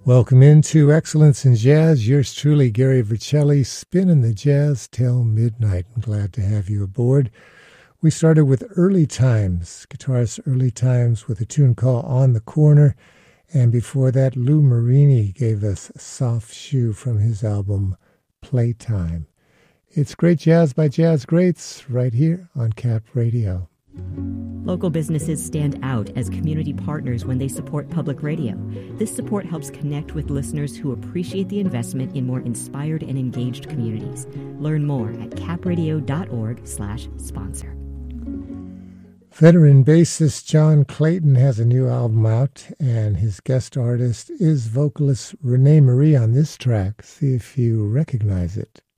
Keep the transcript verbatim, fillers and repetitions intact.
Welcome into Excellence in Jazz. Yours truly, Gary Vercelli, spinning the jazz till midnight. I'm glad to have you aboard. We started with Early Times, guitarist Early Times, with a tune called On the Corner. And before that, Lou Marini gave us Soft Shoe from his album Playtime. It's great jazz by jazz greats right here on Cap Radio. Local businesses stand out as community partners when they support public radio. This support helps connect with listeners who appreciate the investment in more inspired and engaged communities. Learn more at capradio.org slash sponsor. Veteran bassist John Clayton has a new album out, and his guest artist is vocalist Renee Marie on this track. See if you recognize it.